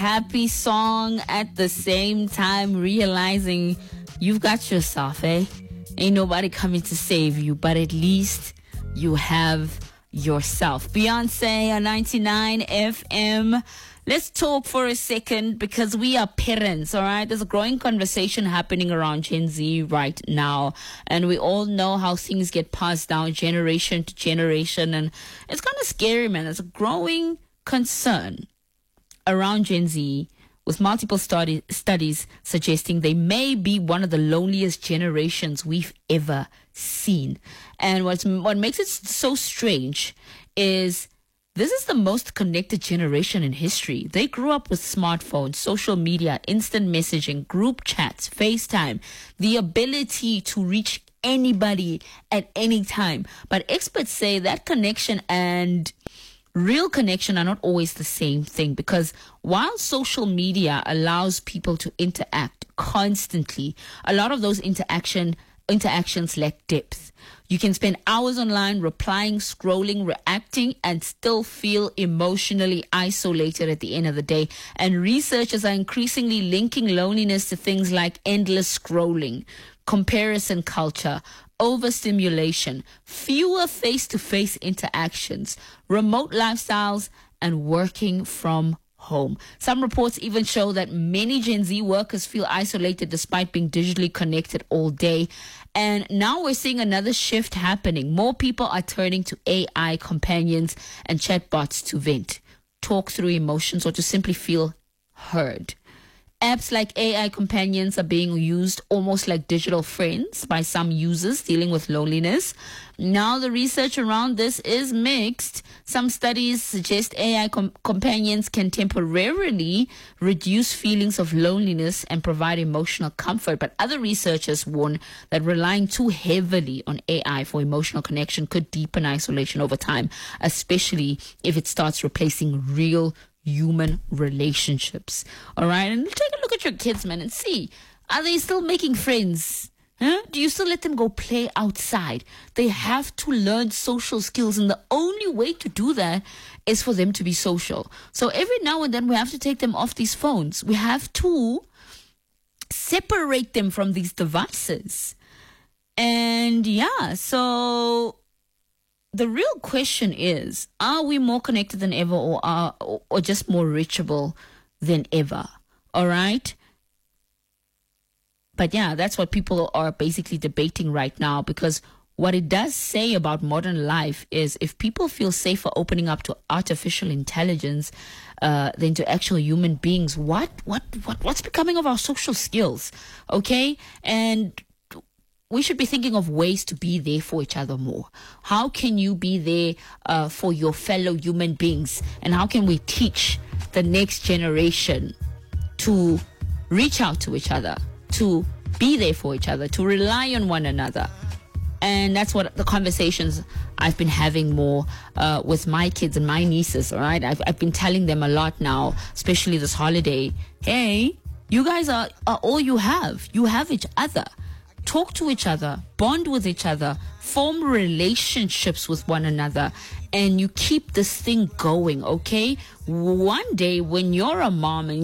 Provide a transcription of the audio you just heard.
happy song at the same time, realizing you've got yourself, eh? Ain't nobody coming to save you, but at least you have yourself. Beyonce on 99 FM. Let's talk for a second because we are parents, all right? There's a growing conversation happening around Gen Z right now. And we all know how things get passed down generation to generation. And it's kind of scary, man. There's a growing concern around Gen Z with multiple studies suggesting they may be one of the loneliest generations we've ever seen. And what makes it so strange is this is the most connected generation in history. They grew up with smartphones, social media, instant messaging, group chats, FaceTime, the ability to reach anybody at any time. But experts say that connection and real connection are not always the same thing, because while social media allows people to interact constantly, a lot of those interactions lack depth. You can spend hours online replying, scrolling, reacting, and still feel emotionally isolated at the end of the day. And researchers are increasingly linking loneliness to things like endless scrolling, comparison culture, overstimulation, fewer face-to-face interactions, remote lifestyles, and working from home. Some reports even show that many Gen Z workers feel isolated despite being digitally connected all day. And now we're seeing another shift happening. More people are turning to AI companions and chatbots to vent, talk through emotions, or to simply feel heard. Apps like AI companions are being used almost like digital friends by some users dealing with loneliness. Now, the research around this is mixed. Some studies suggest AI companions can temporarily reduce feelings of loneliness and provide emotional comfort. But other researchers warn that relying too heavily on AI for emotional connection could deepen isolation over time, especially if it starts replacing real human relationships. All right, and take a look at your kids, man, and see, are they still making friends? Do you still let them go play outside? They have to learn social skills, and the only way to do that is for them to be social. So every now and then we have to take them off these phones. We have to separate them from these devices. And yeah, so the real question is, are we more connected than ever, or just more reachable than ever? All right? But yeah, that's what people are basically debating right now, because what it does say about modern life is if people feel safer opening up to artificial intelligence than to actual human beings, what's becoming of our social skills? Okay? And we should be thinking of ways to be there for each other more. How can you be there for your fellow human beings? And how can we teach the next generation to reach out to each other, to be there for each other, to rely on one another? And that's what the conversations I've been having more with my kids and my nieces, all right? I've been telling them a lot now, especially this holiday. Hey, you guys are all you have. You have each other. Talk to each other, bond with each other, form relationships with one another, and you keep this thing going, okay? One day when you're a mom and